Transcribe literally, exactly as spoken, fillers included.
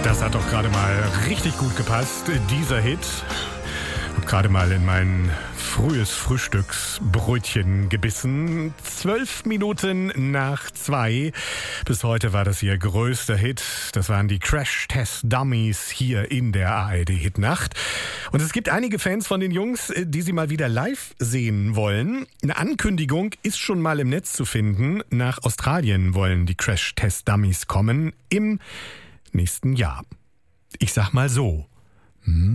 Das hat doch gerade mal richtig gut gepasst, dieser Hit. Ich habe gerade mal in mein frühes Frühstücksbrötchen gebissen. Zwölf Minuten nach zwei. Bis heute war das ihr größter Hit. Das waren die Crash-Test-Dummies hier in der A R D-Hitnacht. Und es gibt einige Fans von den Jungs, die sie mal wieder live sehen wollen. Eine Ankündigung ist schon mal im Netz zu finden. Nach Australien wollen die Crash-Test-Dummies kommen im nächsten Jahr. Ich sag mal so. Hm?